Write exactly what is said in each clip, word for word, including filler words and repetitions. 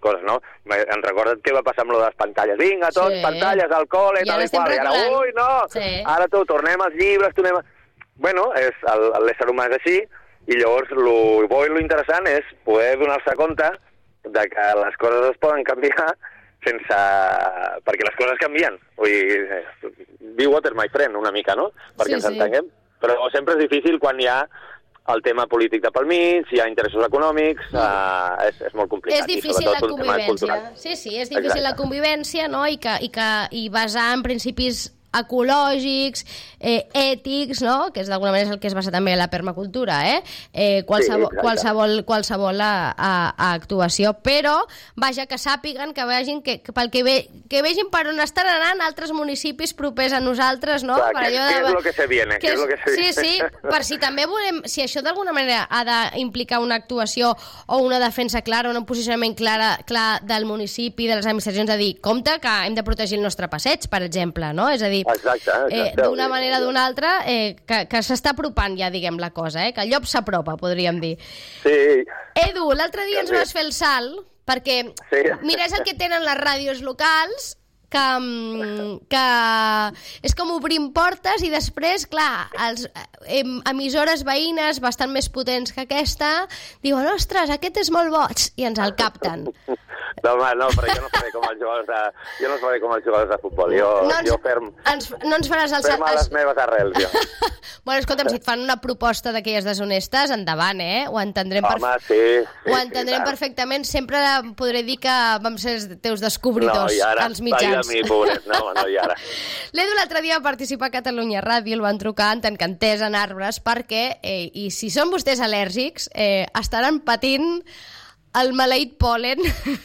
coses, no? Em recordes què va passar amb lo de les pantalles. Vinga, tots, sí. pantalles al col·le, tal i qual. I ara, ui, no! Sí. Ara tu, tornem als llibres, tornem... A... Bueno, és, el, l'ésser humà és així, i llavors lo bo i lo interessant és poder donar-se compte de que les coses es poden canviar sense... perquè les coses canvien. Vull dir, be water, my friend, una mica, no? Perquè sí, ens sí. entenguem. Però sempre és difícil quan hi ha el tema polític de pel mig, hi ha interessos econòmics, mm. uh, és, és molt complicat. És difícil la convivència. Sí, sí, és difícil Exacte. la convivència, no? I, que, i, que, i basar en principis ecològics, eh, ètics, no? Que és d'alguna manera el que es basa també la permacultura, eh? eh qualsevol, sí, qualsevol, qualsevol a, a, a actuació, però vaja, que sàpiguen, que vegin que, que, pel que, ve, que vegin per on estan anant altres municipis propers a nosaltres, no? Clar, per que, allò que de, és el que se viene, que és el que se viene. Sí, sí, per si també volem, si això d'alguna manera ha d'implicar una actuació o una defensa clara, un posicionament clar, clar del municipi, de les administracions, de dir, compte que hem de protegir el nostre passeig, per exemple, no? És a dir, Exacte, exacte. Eh, d'una manera o d'una altra, eh, que, que s'està apropant ja, diguem, la cosa, eh? Que el llop s'apropa, podríem dir. Sí. Edu, l'altre dia ens vas fer el salt, perquè, sí. mira, és el que tenen les ràdios locals, que, que és com obrim portes i després, clar, els eh, emissores veïnes bastant més potents que aquesta diuen, ostres, aquest és molt boig, i ens el capten. No, home, no, però jo no faré com els jugadors de, jo no faré com els jugadors de futbol. Jo, no ens, jo ferm, ens, no ens faràs el ferm a les meves arrels, jo. Bueno, escolta'm, si et fan una proposta d'aquelles deshonestes, endavant, eh? Ho entendrem, Home, perfe- sí, sí, ho entendrem sí, perfectament. Sempre podré dir que vam ser els teus descobridors no, ara, als mitjans. No, i ara, pobret, no, no, i ara. L'Edu l'altre dia va participar a Catalunya Ràdio, el van trucar en tant que entès en arbres, perquè, eh, i si són vostès al·lèrgics, eh, estaran patint el maleït pol·len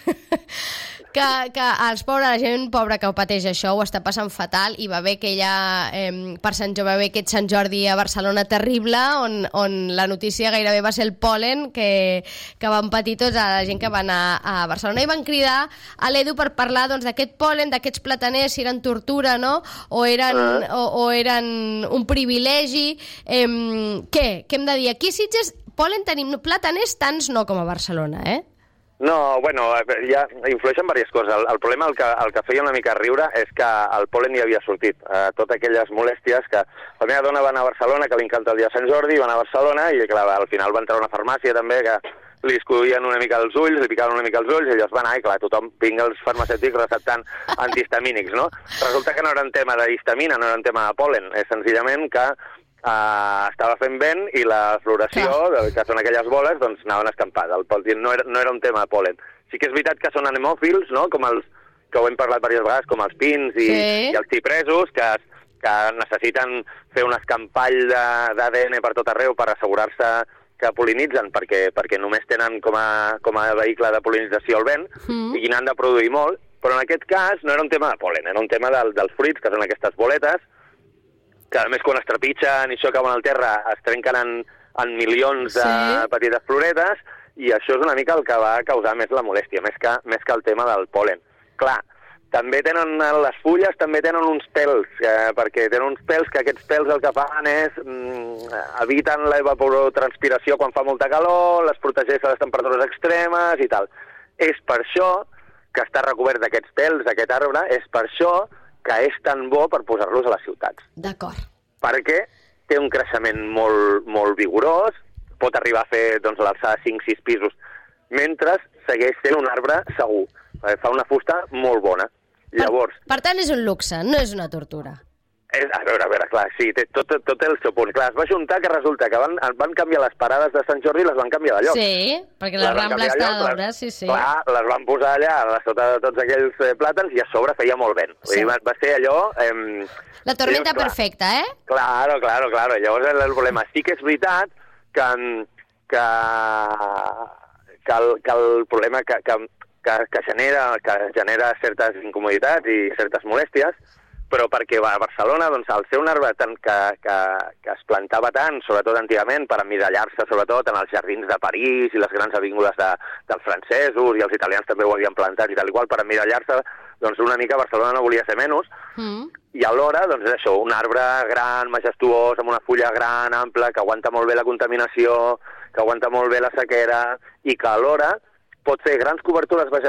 que, que els pobres, la gent pobra que ho pateix això ho està passant fatal, i va bé que ella eh, per Sant Jordi, va bé aquest Sant Jordi a Barcelona terrible, on, on la notícia gairebé va ser el pol·len que, que van patir tots a la gent que va anar a Barcelona, i van cridar a l'Edu per parlar doncs, d'aquest pol·len, d'aquests plataners, si eren tortura, no? O eren, uh. o, o eren un privilegi. Eh, què? Què hem de dir? Aquí a Sitges pol·len tenim, plataners tants no com a Barcelona, eh? No, bueno, ja influeixen diverses coses. El, el problema, el que, el que feia una mica riure, és que el pol·len ja havia sortit. Eh, totes aquelles molèsties que... La meva dona va anar a Barcelona, que li encanta el dia de Sant Jordi, va anar a Barcelona, i clar, al final va entrar a una farmàcia també, que li escollien una mica els ulls, li picaven una mica els ulls, i llavors va anar, i clar, tothom, vinga els farmacèutics receptant antihistamínics, no? Resulta que no era un tema d'histamina, no era un tema de pol·len, és senzillament que Uh, estava fent vent i la floració, Clar. que són aquelles boles, doncs anaven escampades. El pol·len no era, no era un tema de pol·len. Sí que és veritat que són anemòfils, no? Com els que ho hem parlat diverses vegades, com els pins i, sí. i els cipresos, que, que necessiten fer un escampall d'A D N per tot arreu per assegurar-se que pol·linitzen, perquè, perquè només tenen com a, com a vehicle de pol·linització el vent, mm. i n'han de produir molt, però en aquest cas no era un tema de pol·len, era un tema del, dels fruits, que són aquestes boletes, que a més quan es trepitgen i això cauen al terra es trenquen en, en milions de sí. petites floretes, i això és una mica el que va causar més la molèstia, més que, més que el tema del pol·len. Clar, també tenen, les fulles també tenen uns pèls, eh, perquè tenen uns pèls que aquests pèls el que fan és mm, eviten l'evapotranspiració quan fa molta calor, les protegeix de les temperatures extremes i tal. És per això que està recobert d'aquests pèls, aquest arbre, és per això que és tan bo per posar-los a les ciutats. D'acord. Perquè té un creixement molt, molt vigorós, pot arribar a fer doncs, l'alçada de cinc sis pisos, mentre segueix sent un arbre segur. Fa una fusta molt bona. Llavors, per, per tant, és un luxe, no és una tortura. És, a veure, a veure, clar, sí, té tot, tot, tot el seu punt. Clar, es va juntar que resulta que van, van canviar les parades de Sant Jordi i les van canviar de lloc. Sí, perquè la Rambla està a l'obra, sí, sí. Clar, les van posar allà a sota de tots aquells eh, plàtans, i a sobre feia molt vent. Sí. Vull dir, va, va ser allò... Eh, la tormenta llavors, perfecta, eh? Claro, claro, claro. Llavors el, el problema sí que és veritat que, que, que, el, que el problema que, que, que, que, genera, que genera certes incomoditats i certes molèsties, però perquè a Barcelona, doncs, al ser un arbre tant que, que, que es plantava tant, sobretot antigament, per emmirallar-se, sobretot en els jardins de París i les grans avingudes de, dels francesos, i els italians també ho havien plantat i tal igual, per emmirallar-se, doncs una mica Barcelona no volia ser menys, mm. i alhora, doncs és això, un arbre gran, majestuós, amb una fulla gran, ampla, que aguanta molt bé la contaminació, que aguanta molt bé la sequera, i que alhora pot fer grans cobertures vegetals